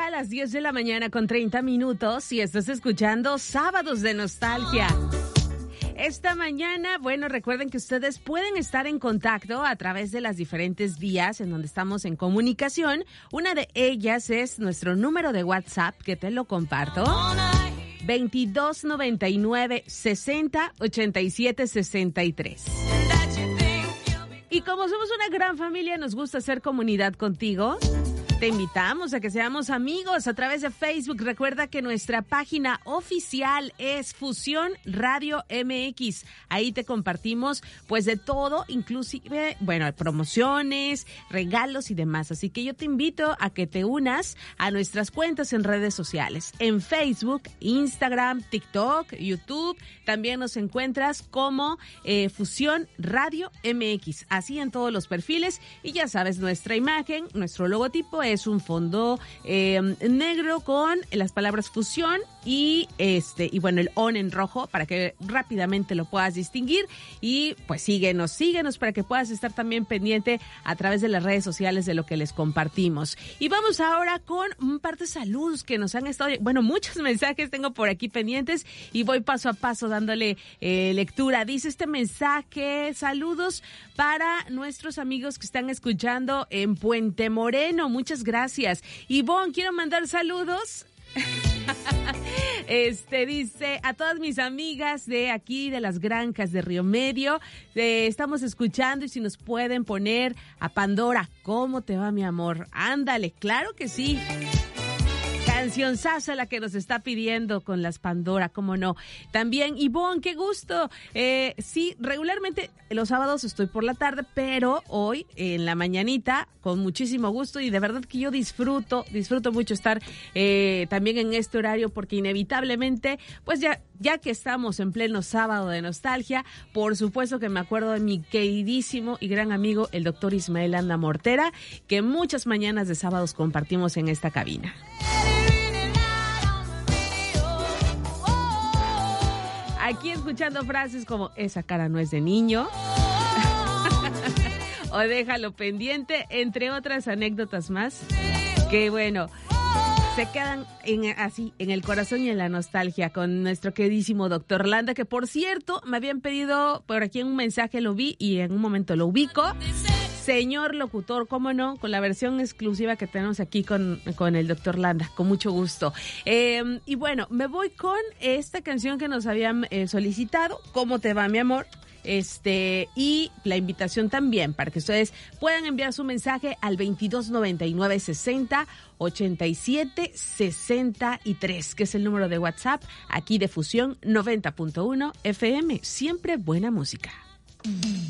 Ya a las 10 de la mañana con 30 minutos y estás escuchando Sábados de Nostalgia. Esta mañana, bueno, recuerden que ustedes pueden estar en contacto a través de las diferentes vías en donde estamos en comunicación. Una de ellas es nuestro número de WhatsApp, que te lo comparto. 2299-608763. Y como somos una gran familia, nos gusta hacer comunidad contigo. Te invitamos a que seamos amigos a través de Facebook. Recuerda que nuestra página oficial es Fusión Radio MX. Ahí te compartimos pues de todo, inclusive, bueno, promociones, regalos y demás. Así que yo te invito a que te unas a nuestras cuentas en redes sociales. En Facebook, Instagram, TikTok, YouTube. También nos encuentras como Fusión Radio MX. Así en todos los perfiles. Y ya sabes, nuestra imagen, nuestro logotipo es un fondo negro con las palabras fusión y bueno, el on en rojo para que rápidamente lo puedas distinguir. Y pues síguenos para que puedas estar también pendiente a través de las redes sociales de lo que les compartimos. Y vamos ahora con un par de saludos que nos han estado, bueno, muchos mensajes tengo por aquí pendientes y voy paso a paso dándole lectura. Dice este mensaje: saludos para nuestros amigos que están escuchando en Puente Moreno. Muchas gracias. Ivonne, quiero mandar saludos. Dice a todas mis amigas de aquí, de las Granjas de Río Medio, estamos escuchando y si nos pueden poner a Pandora, ¿cómo te va, mi amor? Ándale, claro que sí. Cancionzaza la que nos está pidiendo con las Pandora, cómo no. También, Ivonne, qué gusto. Sí, regularmente los sábados estoy por la tarde, pero hoy en la mañanita con muchísimo gusto y de verdad que yo disfruto mucho estar también en este horario porque inevitablemente, pues ya que estamos en pleno sábado de nostalgia, por supuesto que me acuerdo de mi queridísimo y gran amigo, el doctor Ismael Anda Mortera, que muchas mañanas de sábados compartimos en esta cabina. Aquí escuchando frases como esa cara no es de niño o déjalo pendiente, entre otras anécdotas más que bueno, se quedan en el corazón y en la nostalgia con nuestro queridísimo doctor Landa, que por cierto me habían pedido por aquí en un mensaje, lo vi y en un momento lo ubico. Señor locutor, cómo no, con la versión exclusiva que tenemos aquí con el doctor Landa, con mucho gusto. Y bueno, me voy con esta canción que nos habían solicitado, ¿Cómo te va, mi amor? Y la invitación también para que ustedes puedan enviar su mensaje al 2299-608763, que es el número de WhatsApp aquí de Fusión 90.1 FM. Siempre buena música.